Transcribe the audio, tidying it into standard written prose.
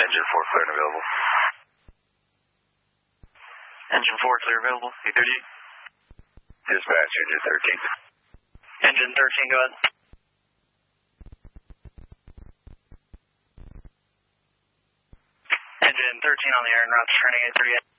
Engine 4 clear and available. Engine 4 clear available. 830. Dispatch, Engine 13. Engine 13, go ahead. Engine 13 on the air and route turning 838.